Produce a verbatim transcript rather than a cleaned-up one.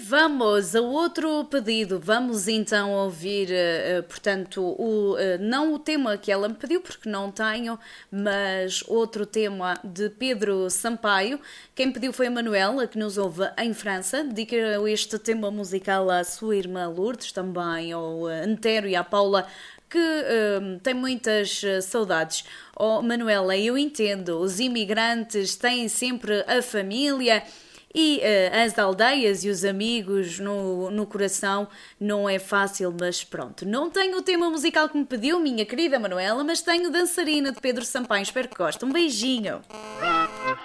vamos a outro pedido. Vamos então ouvir, uh, portanto, o, uh, não o tema que ela me pediu, porque não tenho, mas outro tema de Pedro Sampaio. Quem pediu foi a Manuela, que nos ouve em França. Dedica este tema musical à sua irmã Lourdes, também ao Antero e à Paula, que uh, tem muitas uh, saudades. Oh, Manuela, eu entendo, os imigrantes têm sempre a família e uh, as aldeias e os amigos no, no coração. Não é fácil, mas pronto. Não tenho o tema musical que me pediu, minha querida Manuela, mas tenho Dançarina de Pedro Sampaio. Espero que gostem. Um beijinho.